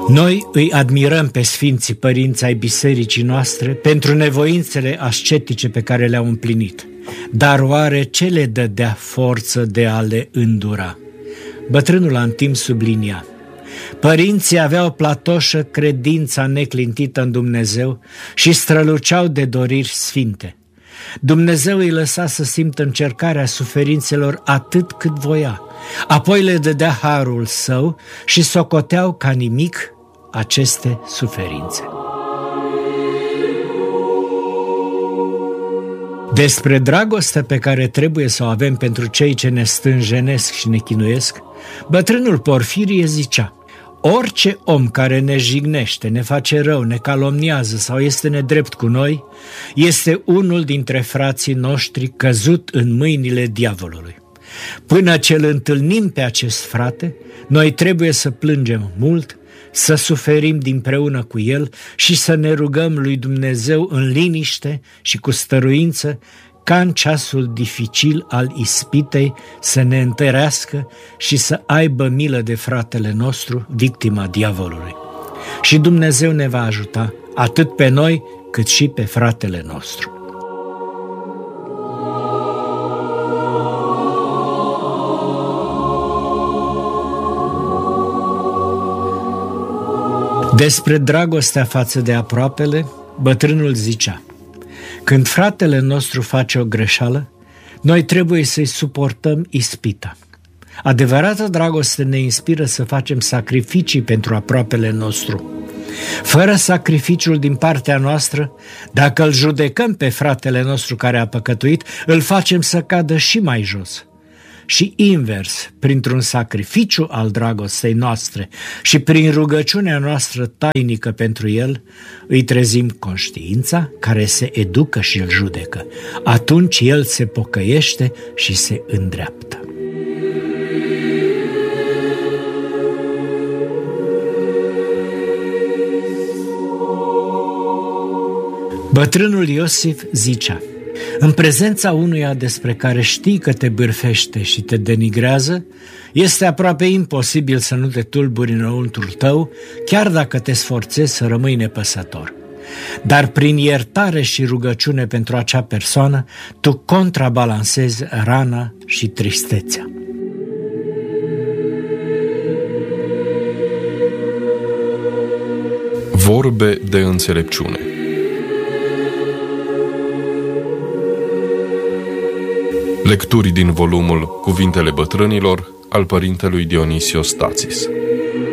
Noi îi admirăm pe Sfinții Părinți ai Bisericii noastre pentru nevoințele ascetice pe care le-au împlinit. Dar oare ce le dădea forță de a le îndura? Bătrânul Antim sublinia: părinții aveau platoșă credința neclintită în Dumnezeu și străluceau de doriri sfinte. Dumnezeu îi lăsa să simtă încercarea suferințelor atât cât voia, apoi le dădea harul său și socoteau ca nimic aceste suferințe. Despre dragostea pe care trebuie să o avem pentru cei ce ne stânjenesc și ne chinuiesc, bătrânul Porfirie zicea: orice om care ne jignește, ne face rău, ne calomniază sau este nedrept cu noi, este unul dintre frații noștri căzut în mâinile diavolului. Până ce îl întâlnim pe acest frate, noi trebuie să plângem mult, să suferim dinpreună cu el și să ne rugăm lui Dumnezeu în liniște și cu stăruință, ca în ceasul dificil al ispitei să ne întărească și să aibă milă de fratele nostru, victima diavolului. Și Dumnezeu ne va ajuta atât pe noi cât și pe fratele nostru. Despre dragostea față de aproapele, bătrânul zicea: când fratele nostru face o greșeală, noi trebuie să-i suportăm ispita. Adevărata dragoste ne inspiră să facem sacrificii pentru aproapele nostru. Fără sacrificiul din partea noastră, dacă îl judecăm pe fratele nostru care a păcătuit, îl facem să cadă și mai jos. Și invers, printr-un sacrificiu al dragostei noastre și prin rugăciunea noastră tainică pentru el, îi trezim conștiința care se educă și îl judecă. Atunci el se pocăiește și se îndreaptă. Bătrânul Iosif zicea: în prezența unuia despre care știi că te bârfește și te denigrează, este aproape imposibil să nu te tulburi înăuntrul tău, chiar dacă te sforțezi să rămâi nepăsător. Dar prin iertare și rugăciune pentru acea persoană, tu contrabalansezi rana și tristețea. Vorbe de înțelepciune. Lecturi din volumul Cuvintele bătrânilor al părintelui Dionisios Stațis.